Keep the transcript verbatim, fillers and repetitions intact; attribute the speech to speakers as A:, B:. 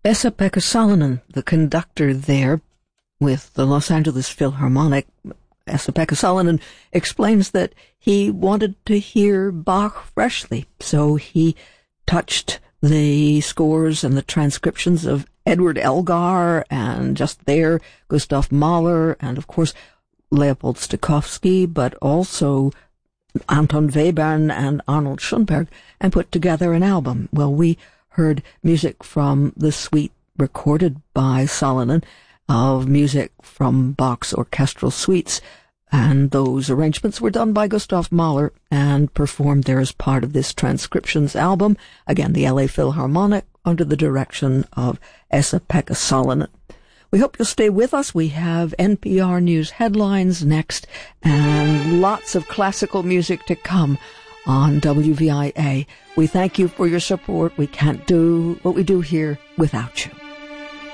A: Esa-Pekka Salonen, the conductor there with the Los Angeles Philharmonic, Esa-Pekka Salonen explains that he wanted to hear Bach freshly, so he touched the scores and the transcriptions of Edward Elgar and just there Gustav Mahler and, of course, Leopold Stokowski, but also Anton Webern and Arnold Schoenberg, and put together an album. Well, we heard music from the suite recorded by Salonen of music from Bach's orchestral suites, and those arrangements were done by Gustav Mahler and performed there as part of this transcriptions album. Again, the L A Philharmonic under the direction of Esa-Pekka Salonen. We hope you'll stay with us. We have N P R News headlines next and lots of classical music to come on W V I A. We thank you for your support. We can't do what we do here without you.